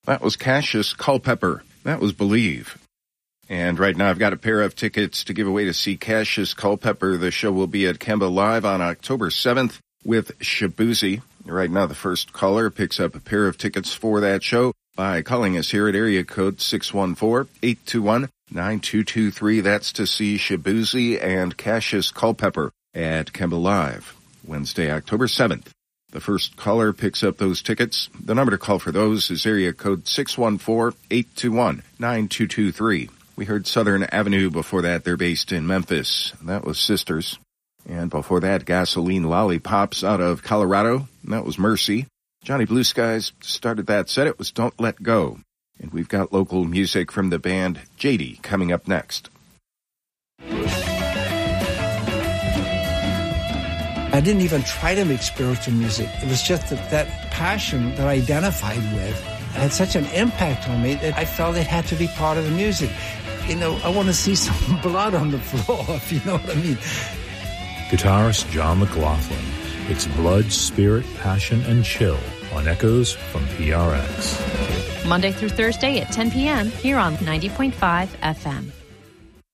That was Cassius Culpepper. That was Believe. And right now I've got a pair of tickets to give away to see Cassius Culpepper. The show will be at Kemba Live on October 7th with Shabuzi. Right now the first caller picks up a pair of tickets for that show by calling us here at area code 614-821-9223. That's to see Shabuzi and Cassius Culpepper at Kemba Live, Wednesday, October 7th. The first caller picks up those tickets. The number to call for those is area code 614-821-9223. We heard Southern Avenue before that. They're based in Memphis. That was Sisters. And before that, Gasoline Lollipops out of Colorado. That was Mercy. Johnny Blue Skies started that set. It was Don't Let Go. And we've got local music from the band JD coming up next. I didn't even try to make spiritual music. It was just that passion that I identified with had such an impact on me that I felt it had to be part of the music. You know, I want to see some blood on the floor, if you know what I mean. Guitarist John McLaughlin. It's Blood, Spirit, Passion, and Chill on Echoes from PRX. Monday through Thursday at 10 p.m. here on 90.5 FM.